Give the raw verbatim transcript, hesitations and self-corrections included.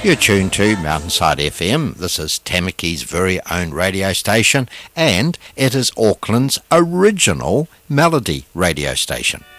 You're tuned to Mountainside F M. This is Tamaki's very own radio station, and it is Auckland's original melody radio station.